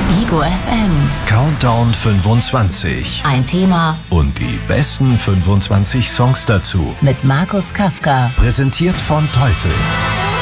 Ego FM. Countdown 25. Ein Thema Und die besten 25 Songs dazu. mit Markus Kafka. Präsentiert von Teufel.